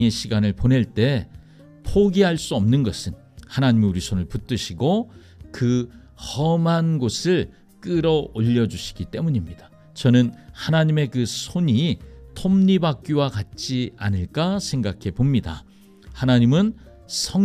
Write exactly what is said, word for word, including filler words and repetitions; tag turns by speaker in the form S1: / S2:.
S1: 시간을 보낼 때 포기할 수 없는 것은 하나님이 우리 손을 붙드시고 그 험한 곳을 끌어올려 주시기 때문입니다. 저는 하나님의 그 손이 톱니바퀴와 같지 않을까 생각해 봅니다. 하나님은 성